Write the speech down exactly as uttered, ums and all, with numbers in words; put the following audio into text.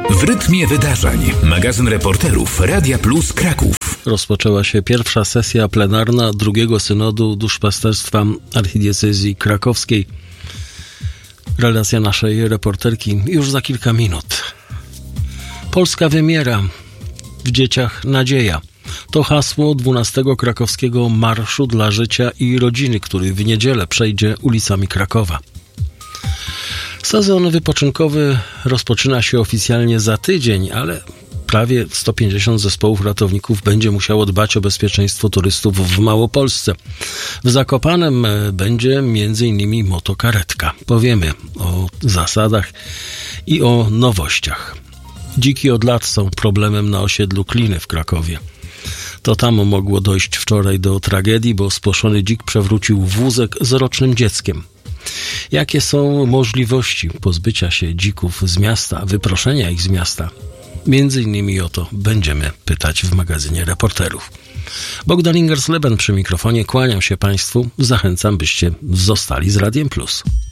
W rytmie wydarzeń. Magazyn reporterów Radia Plus Kraków. Rozpoczęła się pierwsza sesja plenarna drugiego synodu duszpasterstwa archidiecezji krakowskiej. Relacja naszej reporterki już za kilka minut. Polska wymiera. W dzieciach nadzieja. To hasło dwunastego krakowskiego Marszu dla Życia i Rodziny, który w niedzielę przejdzie ulicami Krakowa. Sezon wypoczynkowy rozpoczyna się oficjalnie za tydzień, ale prawie sto pięćdziesiąt zespołów ratowników będzie musiało dbać o bezpieczeństwo turystów w Małopolsce. W Zakopanem będzie między innymi motokaretka. Powiemy o zasadach i o nowościach. Dziki od lat są problemem na osiedlu Kliny w Krakowie. To tam mogło dojść wczoraj do tragedii, bo spłoszony dzik przewrócił wózek z rocznym dzieckiem. Jakie są możliwości pozbycia się dzików z miasta, wyproszenia ich z miasta? Między innymi o to będziemy pytać w magazynie reporterów. Bogdan Ingers-Leben przy mikrofonie. Kłaniam się Państwu. Zachęcam, byście zostali z Radiem Plus.